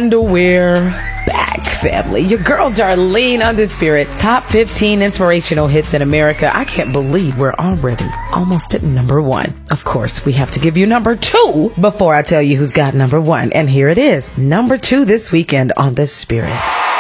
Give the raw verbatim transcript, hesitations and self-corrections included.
And we're back, family. Your girl Darlene on the Spirit. Top fifteen inspirational hits in America. I can't believe we're already almost at number one. Of course, we have to give you number two before I tell you who's got number one. And here it is. Number two this weekend on the Spirit.